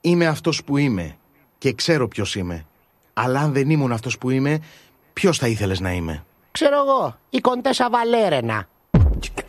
Είμαι αυτός που είμαι και ξέρω ποιος είμαι. Αλλά αν δεν ήμουν αυτός που είμαι, ποιος θα ήθελες να είμαι? Ξέρω εγώ, η Κοντέσα Βαλέρενα.